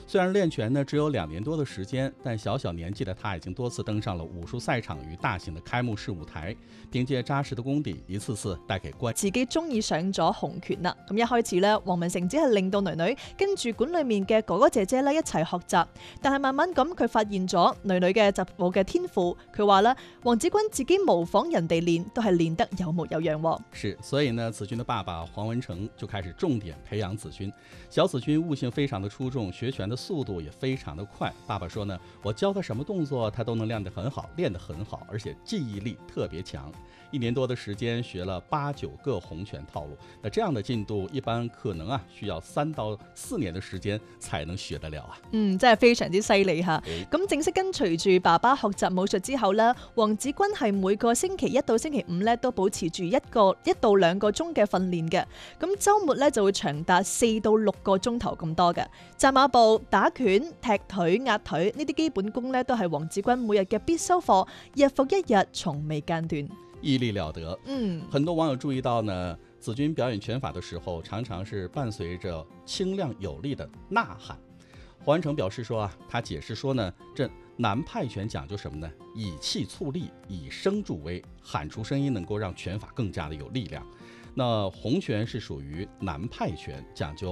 虽然练拳呢只有2年多的時間，但小年紀的他已經多次登上了武術賽場與大型的開幕式舞台，憑借紮實的功底，一次次帶給觀自己中意上咗洪拳啦。咁一開始咧，黃文成只係令到女女跟住館裏面嘅哥哥姐姐咧一齊學習，但係慢慢咁佢發現咗女女嘅習武嘅天賦。佢話啦，黃子君自己模仿人哋練，都係練得有模有樣。 是，所以呢，子君的爸爸黃文成就開始重點培養子君。小子君悟性非常的出眾，學拳的速度也非常的快。爸爸說呢，我教他什麼動作，他都能練得很好，而且記憶力特別強。1年多的時間學了8、9個洪拳套路，那這樣的進度一般可能需要3到4年的時間才能學得了啊。 真係非常之犀利吓。咁正式跟隨住爸爸學習武術之後呢，黃子君係每個星期1到星期5咧都保持住1到2個鐘嘅訓練嘅。咁週末咧就會長達4到6個鐘頭咁多嘅。紮馬步、打拳、踢腿、壓腿呢啲基本功咧都係黃子君每日嘅必修課，日復一日，從未間斷。 毅力了得。很多網友注意到呢，子君表演拳法的時候，常常是伴隨着清亮有力的吶喊。黃文成表示說他解釋說呢，這南派拳講究什麼呢？以氣促力，以聲助威，喊出聲音能夠讓拳法更加的有力量。那洪拳是屬於南派拳，講究